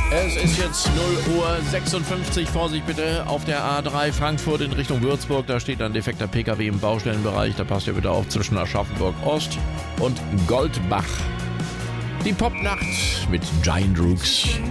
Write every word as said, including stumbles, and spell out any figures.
Es ist jetzt null Uhr sechsundfünfzig. Vorsicht bitte auf der A drei Frankfurt in Richtung Würzburg. Da steht ein defekter P K W im Baustellenbereich. Da passt ihr bitte auf zwischen Aschaffenburg Ost und Goldbach. Die Popnacht mit Giant Rooks.